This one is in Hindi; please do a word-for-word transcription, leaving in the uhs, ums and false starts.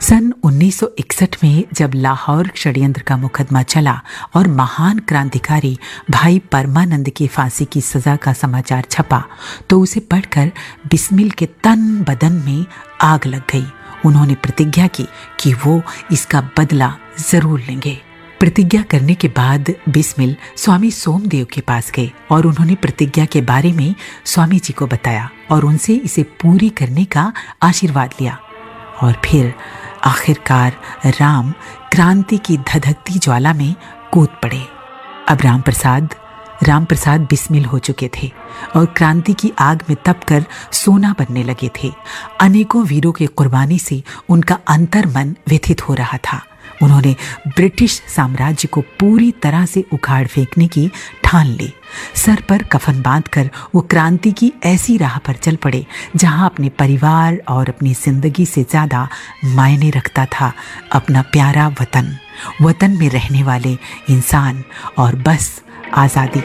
सन उन्नीस सौ इकसठ में जब लाहौर षड्यंत्र का मुकदमा चला और महान क्रांतिकारी भाई परमानंद की फांसी की सजा का समाचार छपा तो उसे पढ़कर बिस्मिल के तन बदन में आग लग गई। उन्होंने प्रतिज्ञा की कि वो इसका बदला जरूर लेंगे। प्रतिज्ञा करने के बाद बिस्मिल स्वामी सोमदेव के पास गए और उन्होंने प्रतिज्ञा के बारे में स्वामी जी को बताया और उनसे इसे पूरी करने का आशीर्वाद लिया। और फिर आखिरकार राम क्रांति की धधकती ज्वाला में कूद पड़े। अब राम प्रसाद राम प्रसाद बिस्मिल हो चुके थे और क्रांति की आग में तपकर सोना बनने लगे थे। अनेकों वीरों की कुर्बानी से उनका अंतर्मन व्यथित हो रहा था। उन्होंने ब्रिटिश साम्राज्य को पूरी तरह से उखाड़ फेंकने की ठान ली। सर पर कफन बांधकर वो क्रांति की ऐसी राह पर चल पड़े जहां अपने परिवार और अपनी जिंदगी से ज्यादा मायने रखता था अपना प्यारा वतन, वतन में रहने वाले इंसान और बस आज़ादी।